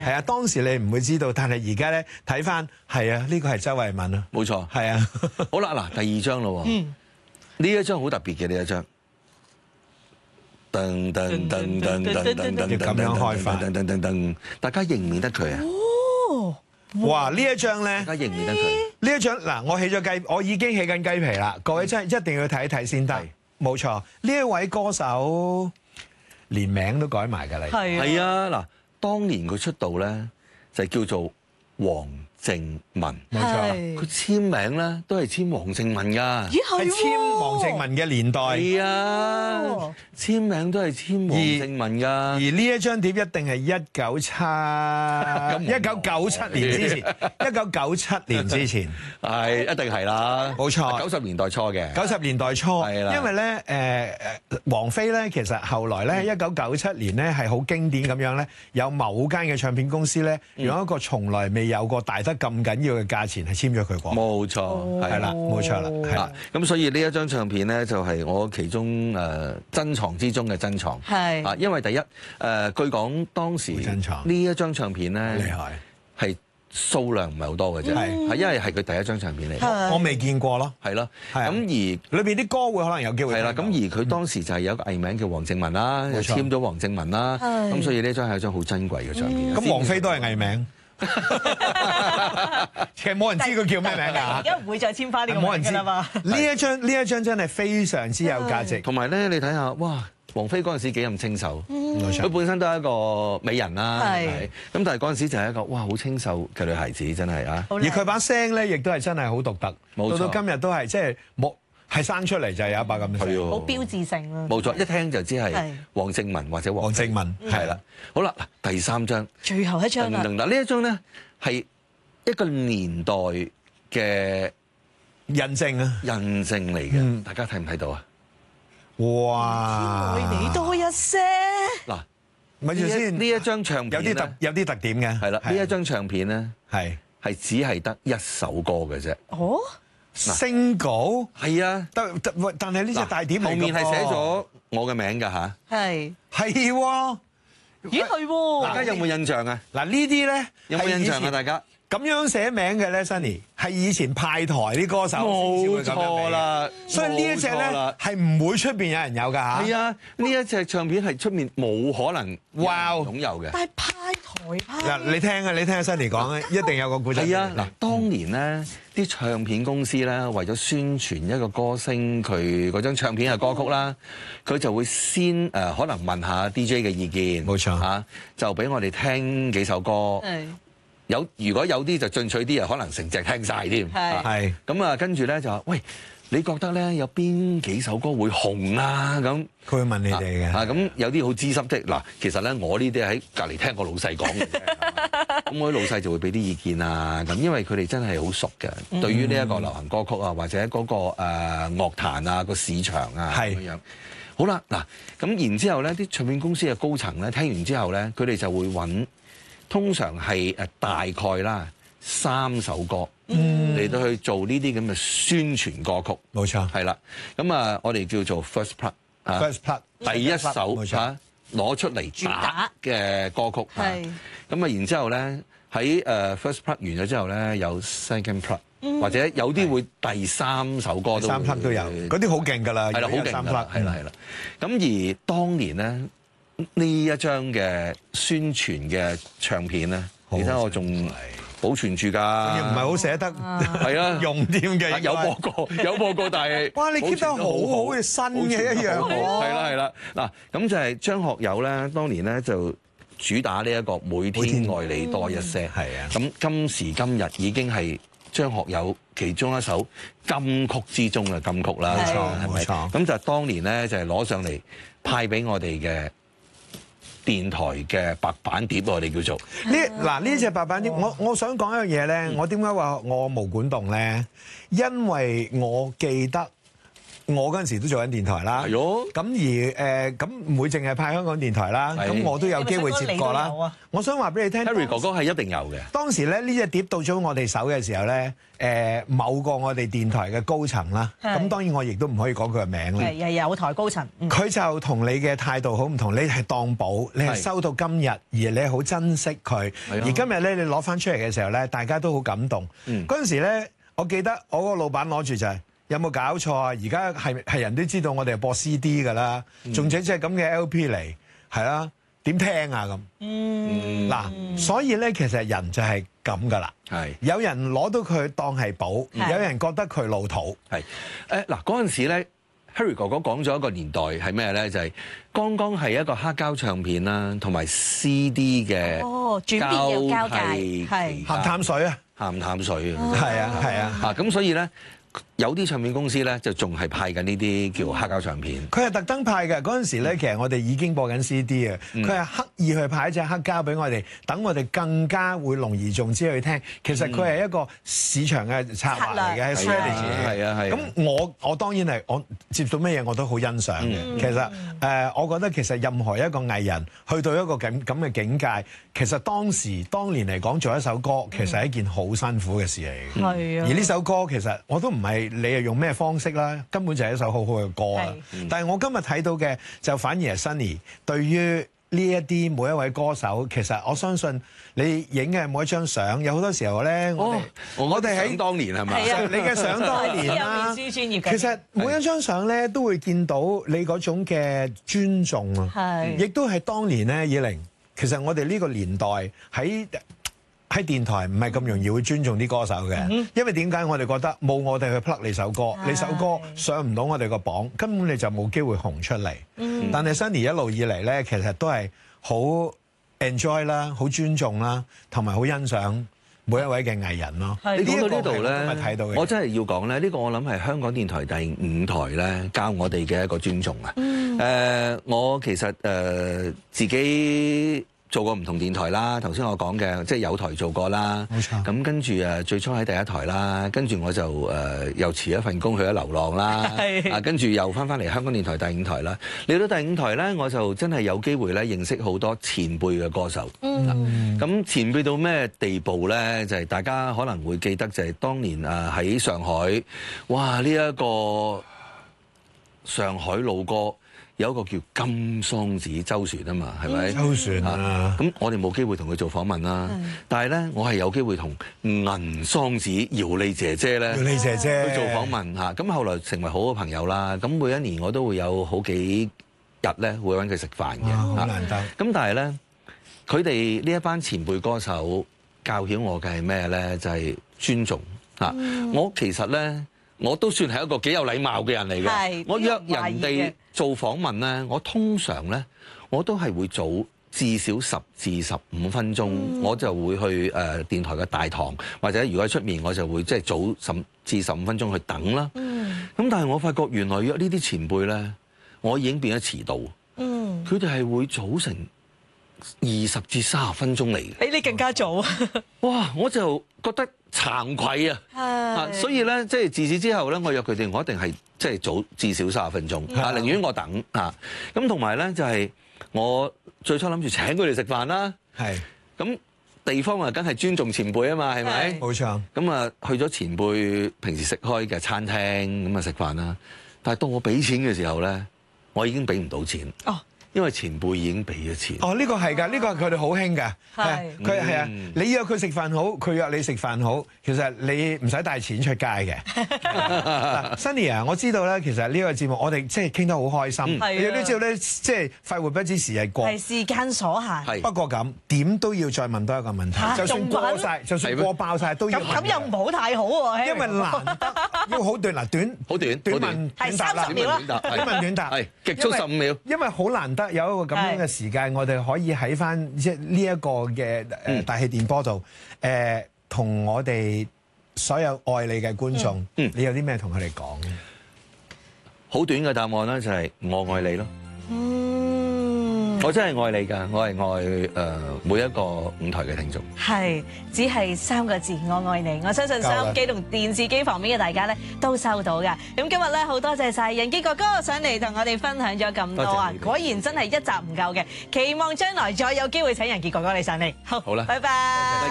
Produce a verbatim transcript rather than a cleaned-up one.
係啊，當時你唔會知道，但係而家咧睇翻，係啊，呢個係周慧敏啊， 冇錯， 係啊。 好啦，嗱，第二張咯，嗯，呢一張好特別嘅呢一張，噔噔噔噔噔噔噔， 咁樣開法， 噔噔噔噔，大家認唔認得佢啊？ 哦，哇！呢一張咧， 大家認唔認得佢？ 呢一張嗱，我起咗雞，我已經起緊雞皮啦。各位真係一定要睇一睇先得，冇錯。呢一位歌手連名都改埋㗎啦， 係啊，嗱，當年佢出道咧就叫做黃正文，冇錯，佢簽名咧都係簽黃正文㗎， 係簽黃正文嘅年代， 係啊，簽名都係簽黃正文㗎。而呢一張碟一定係一九七一九九七年之前，一九九七年之前係一定係啦， 冇錯， 九十年代初嘅， 九十年代初係啦， 因為咧誒誒王菲咧其實後來咧一九九七年咧係好經典咁樣咧，有某間嘅唱片公司咧用一個從來未有過大得咁緊要嘅價錢係簽咗佢過， 冇錯，係啦， 冇錯啦，係啦。 咁所以呢一張唱片咧就係我其中誒珍藏之中嘅珍藏，係啊，因為第一誒據講當時呢一張唱片咧厲害係數量唔係好多嘅啫，係係因為係佢第一張唱片嚟， 我未見過咯， 係咯，咁而裏邊啲歌會可能有機會係啦，咁而佢當時就係有一個藝名叫黃正文啦，又簽咗黃正文啦，咁所以呢張係一張好珍貴嘅唱片。 咁王菲都係藝名。其實冇人知佢叫咩名㗎， 而家唔會再簽翻呢個名㗎啦嘛。 呢一張呢一張真係非常之有價值， 同埋咧你睇下，哇！王菲嗰陣時幾咁清秀，佢、嗯、本身都係一個美人啦，係咁，但係嗰陣時就係一個哇好清秀嘅女孩子，真係啊！ 而佢把聲咧，亦都係真係好獨特， 冇錯， 到到今日都係即係冇係生出嚟就係有一把咁嘅聲， 好標誌性啦。 冇錯，一聽就知係黃正文或者黃正文， 係啦。好啦，嗱第三張， 最後一張啦。 嗱呢一張咧係一個年代嘅印證啊， 印證嚟嘅，嗯、大家睇唔睇到啊？ 哇！ 愛你多一些嗱， 咪住先， 呢一張唱片有啲特有啲特點嘅， 係啦，呢一張唱片咧係係只係得一首歌嘅啫。 哦 ，single 係啊， 得得，但係呢隻大碟後面係寫咗我嘅名㗎吓， 係係喎， 咦係喎， 大家有冇印象啊？ 嗱呢啲咧有冇印象啊？大家？ 咁樣寫名嘅咧 ，Sunny 係以前派台啲歌手冇錯啦， 所以呢一隻咧係唔會出邊有人有㗎嚇。 係啊，呢一隻唱片係出面冇可能哇擁有嘅。 但係派台派嗱，你聽啊，你聽阿 Sunny 講咧，一定有個故仔。 係啊，嗱，當年咧啲唱片公司咧為咗宣傳一個歌星佢嗰張唱片嘅歌曲啦，佢就會先誒可能問下 D J 嘅意見， 冇錯嚇，就俾我哋聽幾首歌。有如果有啲就進取啲啊，可能成隻聽晒添。 係咁啊，跟住咧就話：喂，你覺得咧有邊幾首歌會紅啊？咁佢會問你哋嘅。 啊，咁有啲好資深的嗱，其實咧我呢啲喺隔離聽我老細講嘅啫。咁我啲老細就會俾啲意見啊。咁因為佢哋真係好熟嘅，嗯、對於呢一個流行歌曲啊，或者嗰、嗰個誒、呃、樂壇啊個市場啊咁樣。好啦，嗱咁然之後咧，啲唱片公司嘅高層咧聽完之後咧，佢哋就會揾。通常係誒大概啦三首歌嚟到、嗯、去做呢啲咁嘅宣傳歌曲， 冇錯， 係啦。咁啊，我哋叫做 first plug， first plug 第一首嚇攞出嚟打嘅歌曲。係咁啊，然之後咧喺誒 first plug 完咗之後咧，有 second plug，、嗯、或者有啲會第三首歌都三 plug 都有，嗰啲好勁㗎啦， 係啦，好勁㗎啦，係啦係啦。咁而當年咧。呢一張嘅宣傳嘅唱片咧，你睇我仲保存住㗎， 唔係好捨得， 係啊， 用添嘅， 有播過，有播過，但係哇，你 keep 得好好嘅新嘅一樣， 係啦係啦，嗱咁就係張學友咧，當年咧就主打呢一個每天愛你多一些，係啊，咁今時今日已經係張學友其中一首金曲之中嘅金曲啦，冇錯，係咪？咁就當年咧就係攞上嚟派俾我哋嘅。電台嘅白板碟我哋叫做呢嗱呢隻白板碟，我我想講一樣嘢咧，我點解話我毛管動咧？因為我記得我嗰陣時都做緊電台啦， 係咯咁而誒咁唔會淨係派香港電台啦， 係咁我都有機會接過啦你咪想講你都有啊。 我想話俾你聽 Harry 哥哥係一定有嘅。 當時咧呢隻碟到咗我哋手嘅時候咧，誒某個我哋電台嘅高層啦， 係咁當然我亦都唔可以講佢嘅名啦。 係係有台高層，嗯佢就同你嘅態度好唔同，你係當寶，你係係收到今日，而你係好珍惜佢。 係啊而今日咧，你攞翻出嚟嘅時候咧，大家都好感動。 嗯嗰陣時咧，我記得我個老闆攞住就係、有冇搞錯啊？而家係係人都知道我哋係播 C D 㗎啦，仲整隻咁嘅 L P 嚟，係啦，點聽啊咁？ 嗯嗱，所以咧其實人就係咁㗎啦。 係有人攞到佢當係寶， 係有人覺得佢老土。 係誒嗱嗰陣時咧，Harry 哥哥講咗一個年代係咩咧？就係、剛剛係一個黑膠唱片啦，同埋 C D 嘅哦轉變嘅交界替係鹹淡水啊， 鹹淡水啊！ 係啊係啊。 啊咁所以咧，有啲唱片公司咧就仲係派緊呢啲叫黑膠唱片。 佢係特登派嘅，嗰陣時咧，其實我哋已經播緊 C D 啊。佢係刻意去派一隻黑膠俾我哋，等我哋更加會隆而重之去聽。其實佢係一個市場嘅策劃嚟嘅，係策略 strategy 係啊係啊咁我我當然係我接到咩嘢我都好欣賞嘅。其實誒、呃，我覺得其實任何一個藝人去到一個咁咁嘅境界，其實當時當年嚟講做一首歌，其實係一件好辛苦嘅事嚟嘅。 係啊而呢首歌其實我都唔係你係用咩方式啦，根本就係一首好好嘅歌啊！但係我今日睇到嘅就反而係 Sunny 對於呢一啲每一位歌手，其實我相信你影嘅每一張相，有好多時候咧，我哋、 哦我哋喺當年係咪？ 係啊你嘅相當年啦有面書專業嘅其實每一張相咧都會見到你嗰種嘅尊重啊， 係亦都係當年咧，以玲，其實我哋呢個年代喺喺電台唔係咁容易會尊重啲歌手嘅，因為點解我哋覺得冇我哋去 plug 你首歌， 係你首歌上唔到我哋個榜，根本你就冇機會紅出嚟。但係 Sunny 一路以嚟咧，其實都係好 enjoy 啦，好尊重啦，同埋好欣賞每一位嘅藝人咯。 係你講到呢度呢一個係我今日睇到咧， 嘅我真係要講咧，呢個我諗係香港電台第五台咧教我哋嘅一個尊重啊。誒，我其實誒自己做過唔同電台啦，頭先我講嘅即係有台做過啦， 冇錯咁跟住誒最初喺第一台啦，跟住我就誒又辭一份工去咗流浪啦， 係啊跟住又翻翻嚟香港電台第五台啦。嚟到第五台咧，我就真係有機會咧認識好多前輩嘅歌手。 嗯咁前輩到咩地步咧？就係、大家可能會記得，就係當年啊喺上海，哇！呢、一個上海老歌有一個叫金桑子周旋啊嘛，係咪？ 周旋啊， 咁我哋冇機會同佢做訪問啦，但係咧，我係有機會同銀桑子姚莉姐姐咧姚莉姐姐去做訪問嚇。咁後來成為好好朋友啦。咁每一年我都會有好幾日咧會揾佢食飯嘅哇，好嚇難得。 咁但係咧，佢哋呢一班前輩歌手教曉我嘅係咩咧？就係、尊重嚇。我其實咧，我都算係一個幾有禮貌嘅人嚟係嘅。我約人呢個懷疑哋嘅做訪問咧，我通常咧，我都係會早至少十至十五分鐘，我就會去誒、呃、電台嘅大堂，或者如果喺出面，我就會即係早十至十五分鐘去等啦。咁、但係我發覺原來約呢啲前輩咧，我已經變咗遲到。 嗯， 佢哋係會早成二十至三十分鐘嚟嘅， 比你更加早， 哇！我就覺得慚愧啊，啊，所以咧，即係自此之後咧，我約佢哋，我一定係即係早至少三十分鐘，啊，寧願我等啊。咁同埋咧，就係我最初諗住請佢哋食飯啦， 係咁地方啊，梗係尊重前輩啊嘛，係咪？ 冇錯。 咁啊，去咗前輩平時食開嘅餐廳咁啊食飯啦，但係到我俾錢嘅時候咧，我已經俾唔到錢。 哦。 因為前輩已經俾咗錢。 哦，呢個係㗎，呢個係佢哋好興㗎。 係佢係啊嗯， 你約佢食飯好，佢約你食飯好，其實你唔使帶錢出街嘅。嗱，Sunny 啊，我知道咧，其實呢個節目我哋即係傾得好開心。 係啊你都知道咧，即係快活不知時日過。 係時間所限。 係不過咁點都要再問多一個問嚇題，就算仲問過晒，就算係咩過爆晒都要咁問嘅。 咁又唔好太好喎， 因為難得要好短嗱短好短短好短問係短答啦三十秒啦短答短問短答係極速十五秒。 因為好難得有一個咁樣嘅時間，我哋可以喺翻即係呢一個嘅誒大氣電波度誒，同我哋所有愛你嘅觀眾， 嗯你有啲咩同佢哋講咧？ 好短嘅答案咧，就係我愛你咯。 嗯， 我真係愛你㗎，我係愛誒、呃、每一個舞台嘅聽眾。 係，只係三個字，我愛你。我相信收音機同電視機旁邊嘅大家咧都收到㗎。咁今日咧好多謝晒仁傑哥哥上嚟同我哋分享咗咁多啊！果然真係一集唔夠嘅，期望將來再有機會請仁傑哥哥你上嚟。好， 好啦， 拜拜。